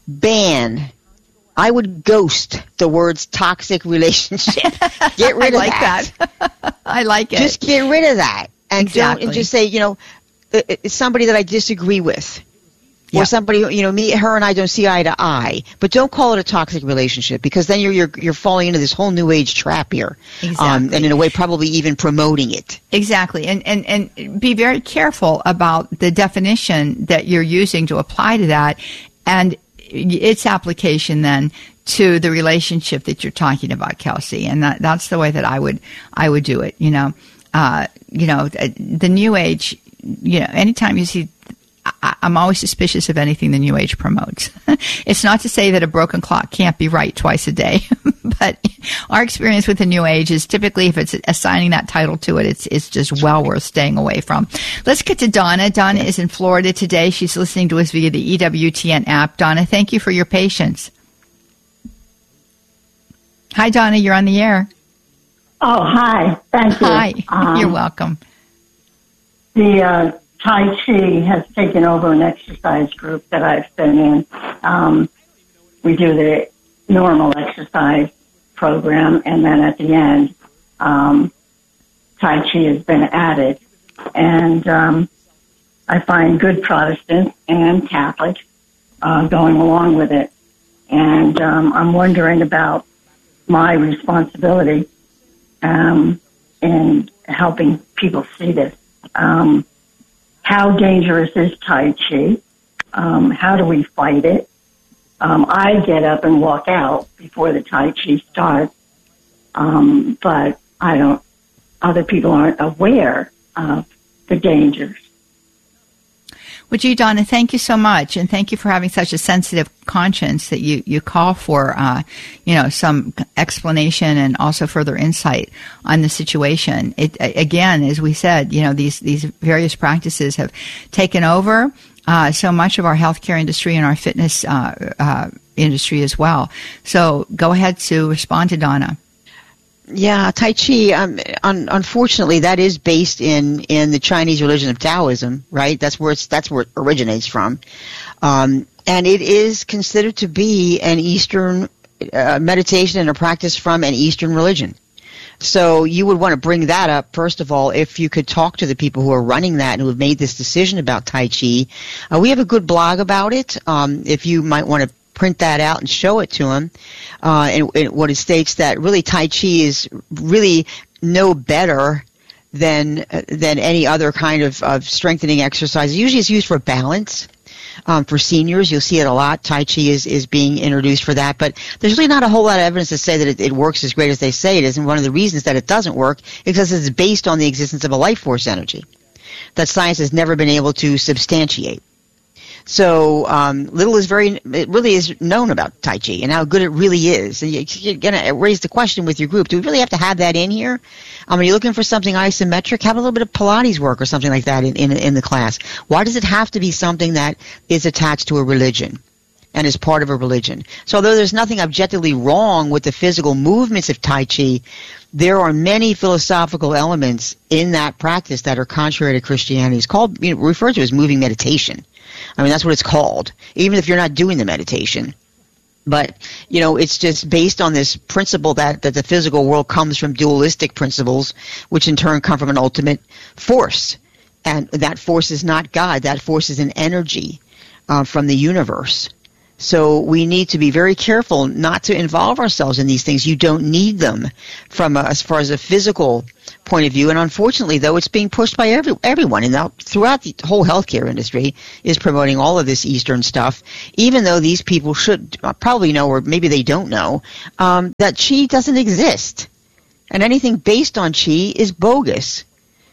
ban, I would ghost the words toxic relationship. Get rid I of like that. that. I like it. Just get rid of that. And, exactly. don't, and just say, you know, it's somebody that I disagree with. Or yeah. somebody, you know, me, her and I don't see eye to eye. But don't call it a toxic relationship because then you're you're, you're falling into this whole new age trap here. Exactly. Um, and in a way probably even promoting it. Exactly. And, and, and be very careful about the definition that you're using to apply to that and its application then to the relationship that you're talking about, Kelsey. And that, that's the way that I would I would do it, you know. Uh, you know, the new age, you know, anytime you see, I, I'm always suspicious of anything the new age promotes. It's not to say that a broken clock can't be right twice a day, but our experience with the new age is typically if it's assigning that title to it, it's it's just well worth staying away from. Let's get to Donna. Donna is in Florida today. She's listening to us via the E W T N app. Donna, thank you for your patience. Hi, Donna. You're on the air. Oh, hi. Thank you. Hi. Um, You're welcome. The uh, Tai Chi has taken over an exercise group that I've been in. Um, we do the normal exercise program, and then at the end, um, Tai Chi has been added. And um, I find good Protestants and Catholics uh, going along with it. And um, I'm wondering about my responsibility um, in helping people see this. Um, how dangerous is Tai Chi? Um, how do we fight it? Um, I get up and walk out before the Tai Chi starts, um, but I don't. Other people aren't aware of the dangers. Would you, Donna, thank you so much, and thank you for having such a sensitive conscience that you, you call for, uh, you know, some explanation and also further insight on the situation. It, again, as we said, you know, these, these various practices have taken over uh, so much of our healthcare industry and our fitness uh, uh, industry as well. So go ahead to respond to Donna. Yeah, Tai Chi, um, un- unfortunately, that is based in, in the Chinese religion of Taoism, right? That's where it's, that's where it originates from. Um, and it is considered to be an Eastern uh, meditation and a practice from an Eastern religion. So you would want to bring that up, first of all, if you could talk to the people who are running that and who have made this decision about Tai Chi. Uh, we have a good blog about it, um, if you might want to print that out and show it to them. Uh, and, and what it states that really Tai Chi is really no better than uh, than any other kind of, of strengthening exercise. Usually it's used for balance. Um, for seniors, you'll see it a lot. Tai Chi is, is being introduced for that. But there's really not a whole lot of evidence to say that it, it works as great as they say it is. And one of the reasons that it doesn't work is because it's based on the existence of a life force energy that science has never been able to substantiate. So um, little is very, it really is known about Tai Chi and how good it really is. And you're going to raise the question with your group, do we really have to have that in here? Um, are you looking for something isometric? Have a little bit of Pilates work or something like that in, in, in the class. Why does it have to be something that is attached to a religion? and is part of a religion. So although there's nothing objectively wrong with the physical movements of Tai Chi, there are many philosophical elements in that practice that are contrary to Christianity. It's called, you know, referred to as moving meditation. I mean, that's what it's called, even if you're not doing the meditation. But, you know, it's just based on this principle that, that the physical world comes from dualistic principles, which in turn come from an ultimate force. And that force is not God. That force is an energy uh, from the universe. So we need to be very careful not to involve ourselves in these things. You don't need them from a, as far as a physical point of view. And unfortunately, though, it's being pushed by every, everyone. And now, throughout the whole healthcare industry is promoting all of this Eastern stuff, even though these people should probably know, or maybe they don't know, um, that Qi doesn't exist. And anything based on Qi is bogus.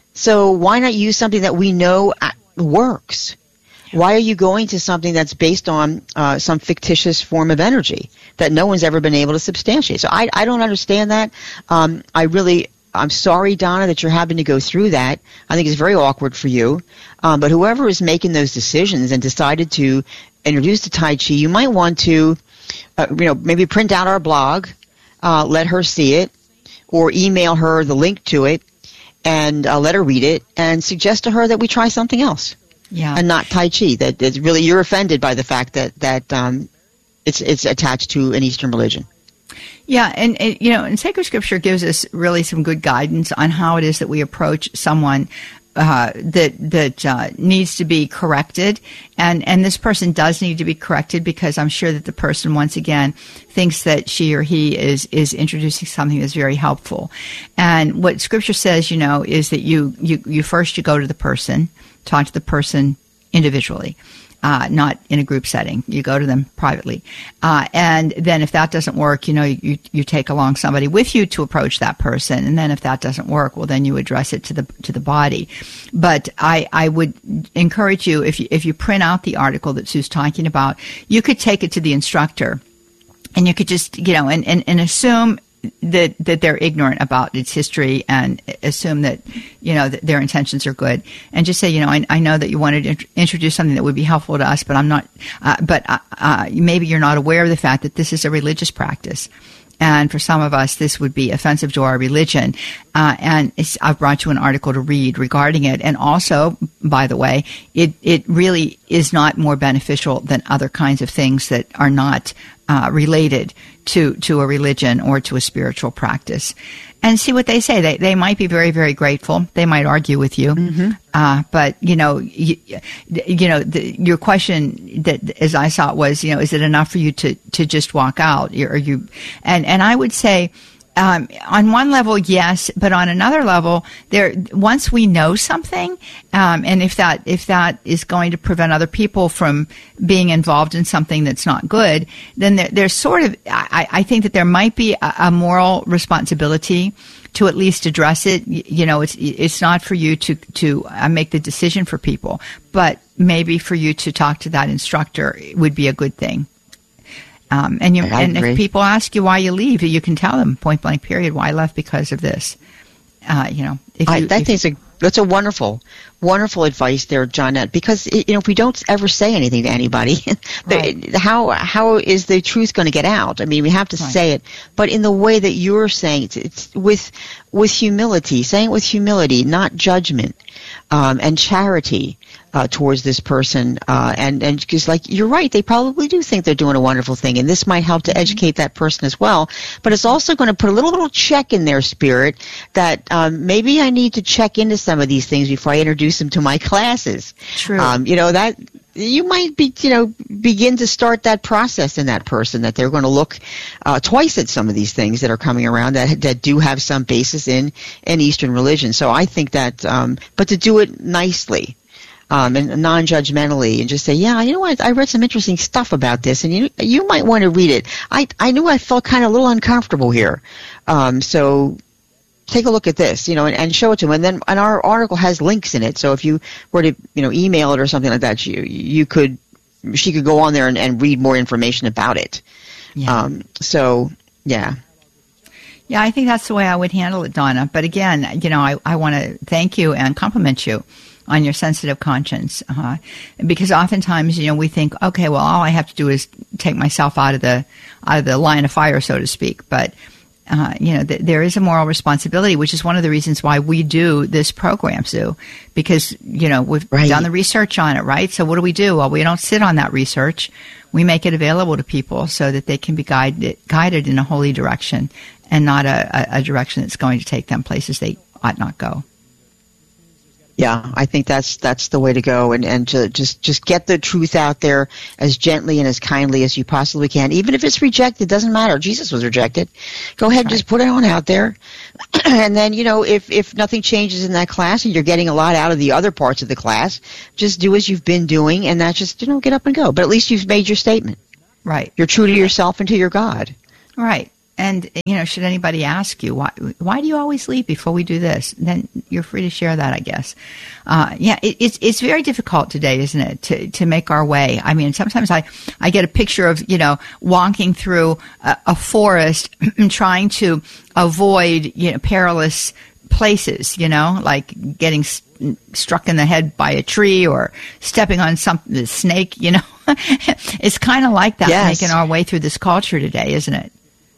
So why not use something that we know works? Why are you going to something that's based on uh, some fictitious form of energy that no one's ever been able to substantiate? So I, I don't understand that. Um, I really, I'm sorry, Donna, that you're having to go through that. I think it's very awkward for you. Um, but whoever is making those decisions and decided to introduce the Tai Chi, you might want to, uh, you know, maybe print out our blog, uh, let her see it, or email her the link to it, and uh, let her read it, and suggest to her that we try something else. Yeah. And not Tai Chi. That it's really, you're offended by the fact that that um, it's it's attached to an Eastern religion. Yeah, and, and you know, and Sacred Scripture gives us really some good guidance on how it is that we approach someone uh, that that uh, needs to be corrected, and and this person does need to be corrected, because I'm sure that the person, once again, thinks that she or he is is introducing something that's very helpful. And what Scripture says, you know, is that you you you first you go to the person. Talk to the person individually, uh, not in a group setting. You go to them privately. Uh, and then if that doesn't work, you know, you, you take along somebody with you to approach that person. And then if that doesn't work, well, then you address it to the, to the body. But I, I would encourage you, if you, if you print out the article that Sue's talking about, you could take it to the instructor, and you could just, you know, and, and, and assume that that they're ignorant about its history, and assume that, you know, that their intentions are good, and just say, you know, I, I know that you wanted to int- introduce something that would be helpful to us, but I'm not, uh, but uh, uh, maybe you're not aware of the fact that this is a religious practice. And for some of us, this would be offensive to our religion. Uh, and it's, I've brought you an article to read regarding it. And also, by the way, it, it really is not more beneficial than other kinds of things that are not uh, related to, to a religion or to a spiritual practice. And see what they say. They they might be very, very grateful. They might argue with you. Mm-hmm. Uh, but, you know, you, you know, the, your question that, as I saw it, was, you know, is it enough for you to, to just walk out? Or you, and, and I would say, um, on one level, yes, but on another level, there, once we know something, um, and if that, if that is going to prevent other people from being involved in something that's not good, then there, there's sort of, I, I think that there might be a, a moral responsibility to at least address it. You know, it's, it's not for you to, to uh, make the decision for people, but maybe for you to talk to that instructor would be a good thing. Um, and you, and if people ask you why you leave, you can tell them point blank period why I left because of this. Uh, you know, if you, I, that if, thing's a that's a wonderful, wonderful advice there, Johnette. Because it, you know, if we don't ever say anything to anybody, right. the, how how is the truth going to get out? I mean, we have to right. say it, but in the way that you're saying it, it's with with humility, saying it with humility, not judgment, um, and charity. Uh, towards this person, uh, and and because, like, you're right, they probably do think they're doing a wonderful thing, and this might help to educate that person as well. But it's also going to put a little little check in their spirit that um, maybe I need to check into some of these things before I introduce them to my classes. True. Um, you know, that you might be, you know, begin to start that process in that person, that they're going to look uh, twice at some of these things that are coming around that that do have some basis in in Eastern religion. So I think that, um, but to do it nicely. Um, and non-judgmentally, and just say, yeah, you know what, I read some interesting stuff about this, and you you might want to read it. I I knew I felt kind of a little uncomfortable here, um, so take a look at this, you know, and, and show it to them. And then, and our article has links in it, so if you were to, you know, email it or something like that, you you could, she could go on there and, and read more information about it. Yeah. Um, so yeah. Yeah, I think that's the way I would handle it, Donna. But again, you know, I, I want to thank you and compliment you on your sensitive conscience. Uh, because oftentimes, you know, we think, okay, well, all I have to do is take myself out of the, out of the line of fire, so to speak. But, uh, you know, th- there is a moral responsibility, which is one of the reasons why we do this program, Sue, because, you know, we've right. done the research on it, right? So what do we do? Well, we don't sit on that research. We make it available to people so that they can be guided, guided in a holy direction and not a, a direction that's going to take them places they ought not go. Yeah, I think that's that's the way to go, and, and to just, just get the truth out there as gently and as kindly as you possibly can. Even if it's rejected, doesn't matter. Jesus was rejected. Go ahead and just put it on out there. And then, you know, if, if nothing changes in that class and you're getting a lot out of the other parts of the class, just do as you've been doing, and that's just, you know, get up and go. But at least you've made your statement. Right. You're true to yourself and to your God. Right. And, you know, should anybody ask you, why why do you always leave before we do this? Then you're free to share that, I guess. Uh, yeah, it, it's it's very difficult today, isn't it, to, to make our way. I mean, sometimes I, I get a picture of, you know, walking through a, a forest trying to avoid, you know, perilous places, you know, like getting st- struck in the head by a tree or stepping on some the snake, you know. It's kind of like that, yes. making our way through this culture today, isn't it?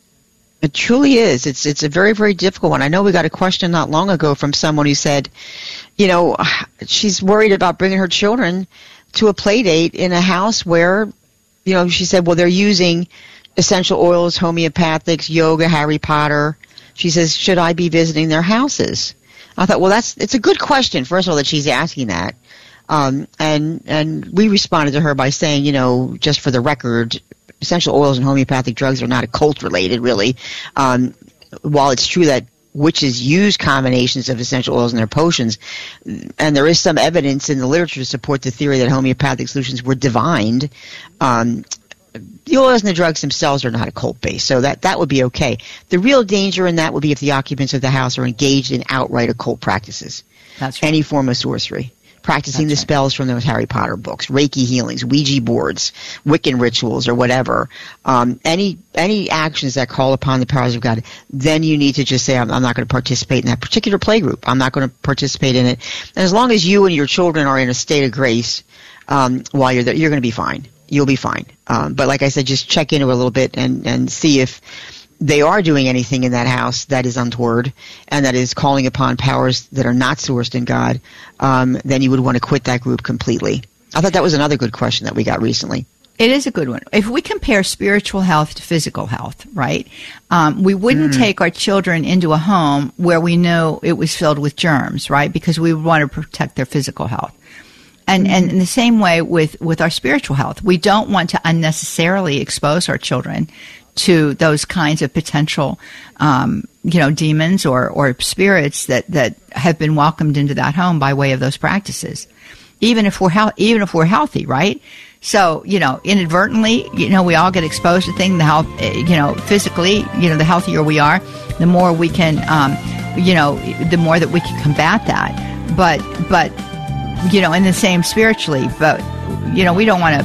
It truly is. It's it's a very, very difficult one. I know we got a question not long ago from someone who said, you know, she's worried about bringing her children to a play date in a house where, you know, she said, well, they're using essential oils, homeopathics, yoga, Harry Potter. She says, should I be visiting their houses? I thought, well, that's it's a good question, first of all, that she's asking that. Um, and and we responded to her by saying, you know, just for the record, essential oils and homeopathic drugs are not occult related, really. Um, while it's true that witches use combinations of essential oils in their potions, and there is some evidence in the literature to support the theory that homeopathic solutions were divined, um, the oils and the drugs themselves are not occult based, so that, that would be okay. The real danger in that would be if the occupants of the house are engaged in outright occult practices. That's right. Any form of sorcery. Practicing That's the spells right. from those Harry Potter books, Reiki healings, Ouija boards, Wiccan rituals, or whatever. Um, any any actions that call upon the powers of God, then you need to just say, I'm, I'm not going to participate in that particular play group. I'm not going to participate in it. And as long as you and your children are in a state of grace um, while you're there, you're going to be fine. You'll be fine. Um, but like I said, just check into it a little bit and, and see if they are doing anything in that house that is untoward and that is calling upon powers that are not sourced in God, um, then you would want to quit that group completely. I thought that was another good question that we got recently. It is a good one. If we compare spiritual health to physical health, right, um, we wouldn't mm. take our children into a home where we know it was filled with germs, right, because we would want to protect their physical health. And, and in the same way with, with our spiritual health, we don't want to unnecessarily expose our children to those kinds of potential, um, you know, demons or, or spirits that, that have been welcomed into that home by way of those practices. Even if we're he- even if we're healthy, right? So, you know, inadvertently, you know, we all get exposed to things. The health, you know, physically, you know, the healthier we are, the more we can, um, you know, the more that we can combat that. But, but, you know, in the same spiritually, but, you know, we don't want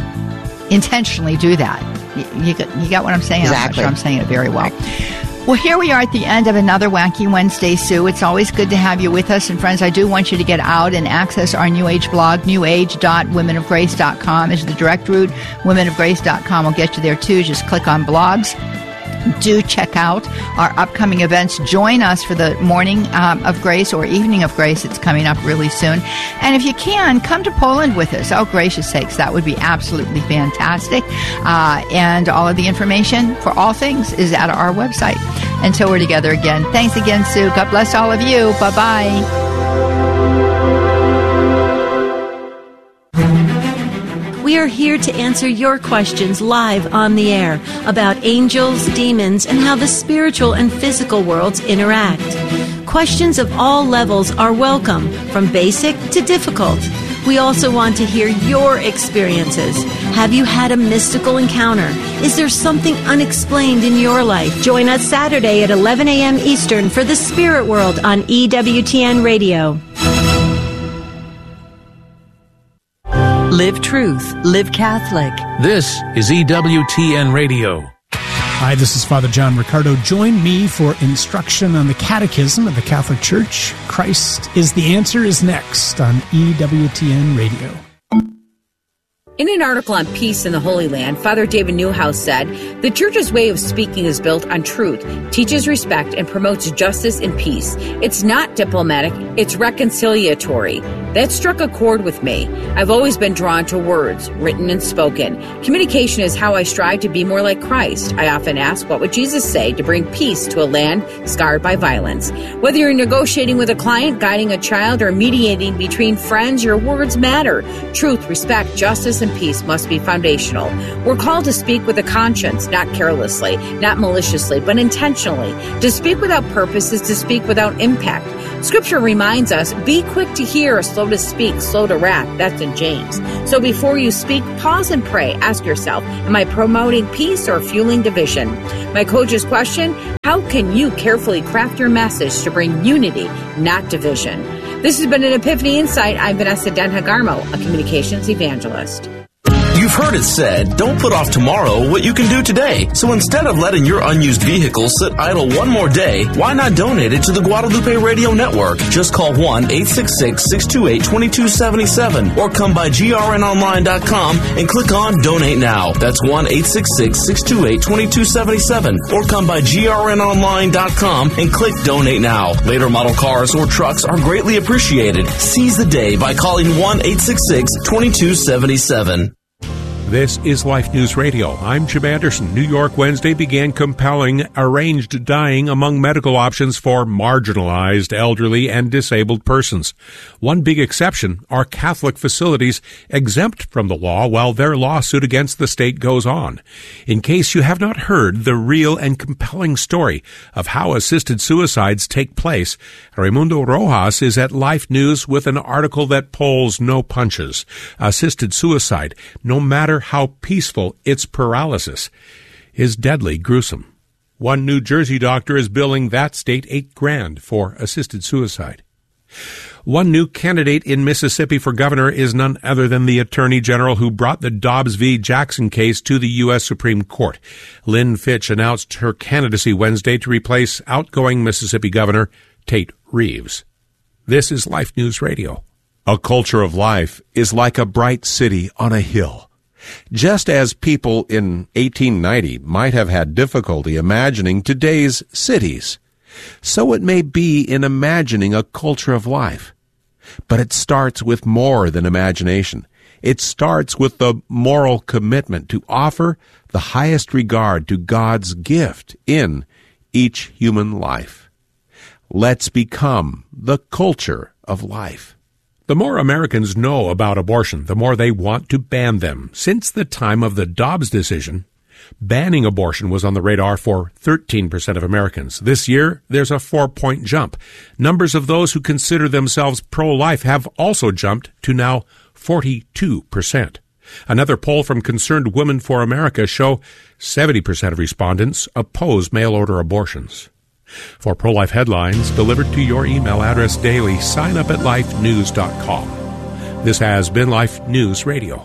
to intentionally do that. You got, you got what I'm saying? Exactly. I'm not sure I'm saying it very well. Well, here we are at the end of another Wacky Wednesday, Sue. It's always good to have you with us. And friends, I do want you to get out and access our New Age blog. new age dot women of grace dot com is the direct route. women of grace dot com will get you there too. Just click on blogs. Do check out our upcoming events. Join us for the Morning um, of Grace or Evening of Grace. It's coming up really soon. And if you can, come to Poland with us. Oh, gracious sakes, that would be absolutely fantastic. Uh, and all of the information for all things is at our website. Until we're together again. Thanks again, Sue. God bless all of you. Bye-bye. We are here to answer your questions live on the air about angels, demons, and how the spiritual and physical worlds interact. Questions of all levels are welcome, from basic to difficult. We also want to hear your experiences. Have you had a mystical encounter? Is there something unexplained in your life? Join us Saturday at eleven a.m. Eastern for The Spirit World on E W T N Radio. Live truth, live Catholic. This is E W T N Radio. Hi, this is Father John Riccardo. Join me for instruction on the Catechism of the Catholic Church. Christ is the Answer is next on E W T N Radio. In an article on peace in the Holy Land, Father David Newhouse said, "The Church's way of speaking is built on truth, teaches respect, and promotes justice and peace. It's not diplomatic, it's reconciliatory." That struck a chord with me. I've always been drawn to words, written and spoken. Communication is how I strive to be more like Christ. I often ask, what would Jesus say to bring peace to a land scarred by violence? Whether you're negotiating with a client, guiding a child, or mediating between friends, your words matter. Truth, respect, justice, and peace must be foundational. We're called to speak with a conscience, not carelessly, not maliciously, but intentionally. To speak without purpose is to speak without impact. Scripture reminds us, be quick to hear, slow to speak, slow to wrath. That's in James. So before you speak, pause and pray. Ask yourself, am I promoting peace or fueling division? My coach's question, how can you carefully craft your message to bring unity, not division? This has been an Epiphany Insight. I'm Vanessa Denhagarmo, a communications evangelist. You've heard it said, don't put off tomorrow what you can do today. So instead of letting your unused vehicle sit idle one more day, why not donate it to the Guadalupe Radio Network? Just call one eight six six, six two eight, two two seven seven or come by G R N online dot com and click on Donate Now. That's one eight six six, six two eight, two two seven seven or come by G R N online dot com and click Donate Now. Later model cars or trucks are greatly appreciated. Seize the day by calling one eight six six, two two seven seven. This is Life News Radio. I'm Jim Anderson. New York Wednesday began compelling arranged dying among medical options for marginalized, elderly, and disabled persons. One big exception are Catholic facilities exempt from the law while their lawsuit against the state goes on. In case you have not heard the real and compelling story of how assisted suicides take place, Raimundo Rojas is at Life News with an article that pulls no punches. Assisted suicide, no matter how peaceful its paralysis, is deadly gruesome. One New Jersey doctor is billing that state eight grand for assisted suicide. One new candidate in Mississippi for governor is none other than the attorney general who brought the Dobbs v. Jackson case to the U S Supreme Court. Lynn Fitch announced her candidacy Wednesday to replace outgoing Mississippi Governor Tate Reeves. This is Life News Radio. A culture of life is like a bright city on a hill. Just as people in eighteen ninety might have had difficulty imagining today's cities, so it may be in imagining a culture of life. But it starts with more than imagination. It starts with the moral commitment to offer the highest regard to God's gift in each human life. Let's become the culture of life. The more Americans know about abortion, the more they want to ban them. Since the time of the Dobbs decision, banning abortion was on the radar for thirteen percent of Americans. This year, there's a four-point jump. Numbers of those who consider themselves pro-life have also jumped to now forty-two percent. Another poll from Concerned Women for America show seventy percent of respondents oppose mail-order abortions. For pro-life headlines delivered to your email address daily, sign up at life news dot com. This has been Life News Radio.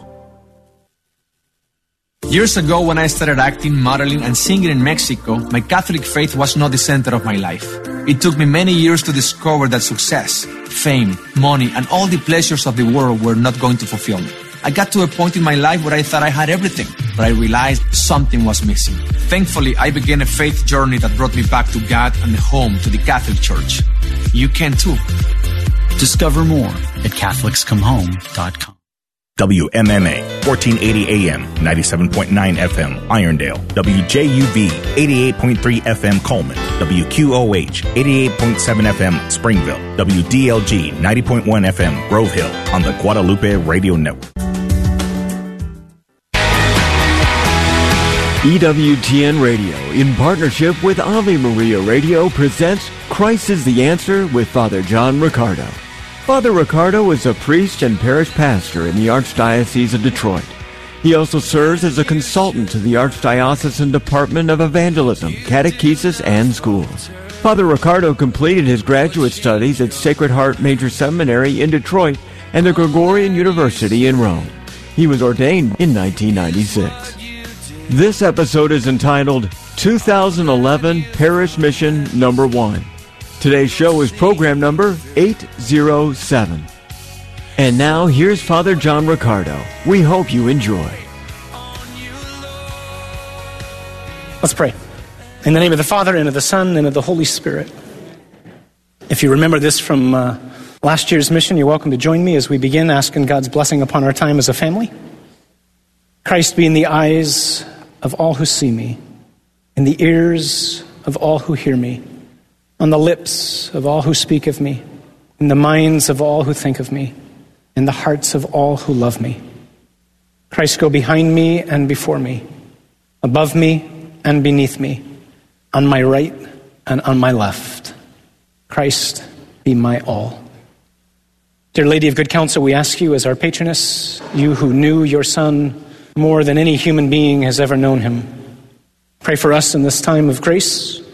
Years ago, when I started acting, modeling, and singing in Mexico, my Catholic faith was not the center of my life. It took me many years to discover that success, fame, money, and all the pleasures of the world were not going to fulfill me. I got to a point in my life where I thought I had everything, but I realized something was missing. Thankfully, I began a faith journey that brought me back to God and home to the Catholic Church. You can too. Discover more at Catholics Come Home dot com. W M M A, fourteen eighty A M, ninety-seven point nine F M, Irondale. W J U V, eighty-eight point three F M, Coleman. W Q O H, eighty-eight point seven F M, Springville. W D L G, ninety point one F M, Grove Hill, on the Guadalupe Radio Network. E W T N Radio, in partnership with Ave Maria Radio, presents Christ is the Answer with Father John Riccardo. Father Riccardo is a priest and parish pastor in the Archdiocese of Detroit. He also serves as a consultant to the Archdiocesan Department of Evangelism, Catechesis, and Schools. Father Riccardo completed his graduate studies at Sacred Heart Major Seminary in Detroit and the Gregorian University in Rome. He was ordained in nineteen ninety-six. This episode is entitled, two thousand eleven Parish Mission Number one. Today's show is program number eight oh seven. And now, here's Father John Riccardo. We hope you enjoy. Let's pray. In the name of the Father, and of the Son, and of the Holy Spirit. If you remember this from uh, last year's mission, you're welcome to join me as we begin asking God's blessing upon our time as a family. Christ be in the eyes of all who see me, in the ears of all who hear me, on the lips of all who speak of me, in the minds of all who think of me, in the hearts of all who love me. Christ go behind me and before me, above me and beneath me, on my right and on my left. Christ be my all. Dear Lady of Good Counsel, we ask you as our patroness, you who knew your Son more than any human being has ever known him, pray for us in this time of grace,